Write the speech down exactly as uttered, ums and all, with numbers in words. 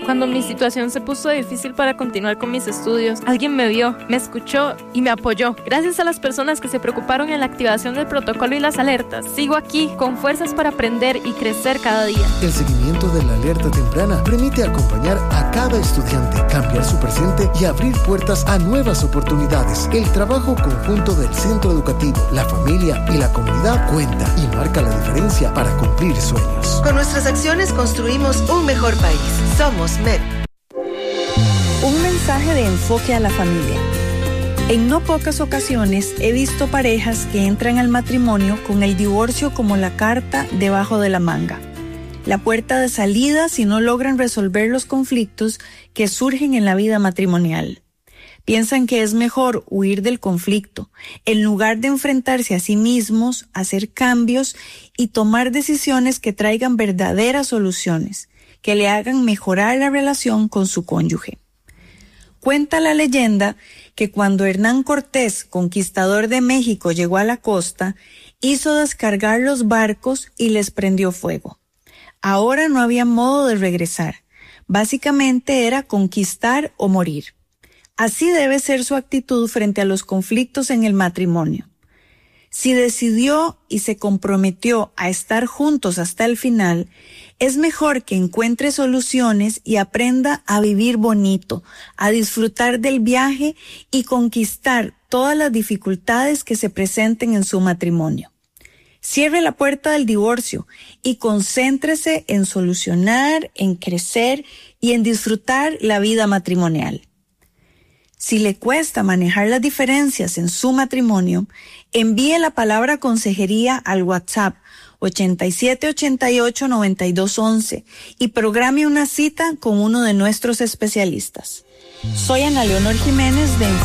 Cuando mi situación se puso difícil para continuar con mis estudios, alguien me vio, me escuchó y me apoyó. Gracias a las personas que se preocuparon en la activación del protocolo y las alertas, sigo aquí con fuerzas para aprender y crecer cada día. El seguimiento de la alerta temprana permite acompañar a cada estudiante, cambiar su presente y abrir puertas a nuevas oportunidades. El trabajo conjunto del centro educativo, la familia y la comunidad cuenta y marca la diferencia para cumplir sueños. Con nuestras acciones construimos un mejor país. Somos M E P. Un mensaje de enfoque a la familia. En no pocas ocasiones he visto parejas que entran al matrimonio con el divorcio como la carta debajo de la manga. La puerta de salida si no logran resolver los conflictos que surgen en la vida matrimonial. Piensan que es mejor huir del conflicto, en lugar de enfrentarse a sí mismos, hacer cambios y tomar decisiones que traigan verdaderas soluciones, que le hagan mejorar la relación con su cónyuge. Cuenta la leyenda que cuando Hernán Cortés, conquistador de México, llegó a la costa, hizo descargar los barcos y les prendió fuego. Ahora no había modo de regresar. Básicamente era conquistar o morir. Así debe ser su actitud frente a los conflictos en el matrimonio. Si decidió y se comprometió a estar juntos hasta el final, es mejor que encuentre soluciones y aprenda a vivir bonito, a disfrutar del viaje y conquistar todas las dificultades que se presenten en su matrimonio. Cierre la puerta del divorcio y concéntrese en solucionar, en crecer y en disfrutar la vida matrimonial. Si le cuesta manejar las diferencias en su matrimonio, envíe la palabra consejería al WhatsApp ochenta y siete ochenta y ocho noventa y dos once y programe una cita con uno de nuestros especialistas. Soy Ana Leonor Jiménez de